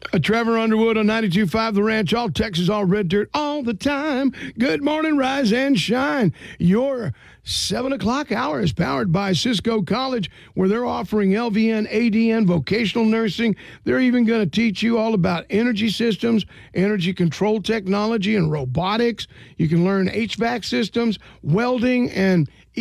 Trevor Underwood on 92.5 The Ranch, all Texas, all red dirt, all the time. Good morning, rise and shine. Your 7 o'clock hour is powered by Cisco College, where they're offering LVN, ADN, vocational nursing. They're even going to teach you all about energy systems, energy control technology, and robotics. You can learn HVAC systems, welding, and